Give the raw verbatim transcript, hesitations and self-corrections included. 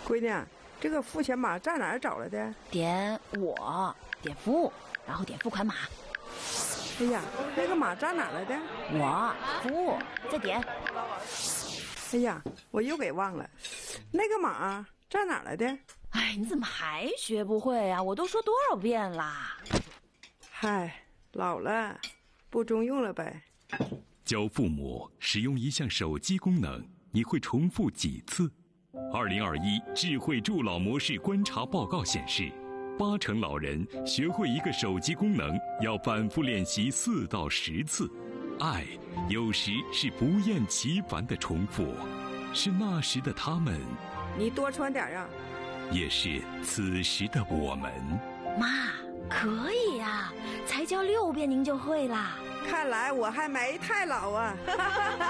闺女，这个付钱码在哪儿找来的？ 点我，点服务，然后点付款码。 哎呀，那个码在哪儿来的？ 我服务，再点。 哎呀，我又给忘了，那个码在哪儿来的？ 哎，你怎么还学不会啊？我都说多少遍啦！ 嗨，老了，不中用了呗。 教父母使用一项手机功能，你会重复几次？二零二一智慧助老模式观察报告显示，八成老人学会一个手机功能要反复练习四到十次。爱有时是不厌其烦的重复，是那时的他们， 你多穿点啊。 也是此时的我们。 妈，可以呀、啊，才教六遍您就会啦。 看来我还没太老啊。